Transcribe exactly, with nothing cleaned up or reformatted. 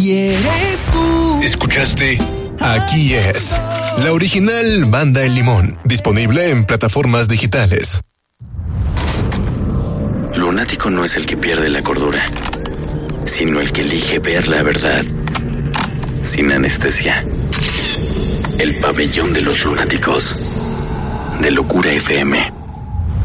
Y eres tú. ¿Escuchaste? Aquí es la original Banda El Limón, disponible en plataformas digitales. Lunático no es el que pierde la cordura, sino el que elige ver la verdad sin anestesia. El pabellón de los lunáticos, de Locura F M.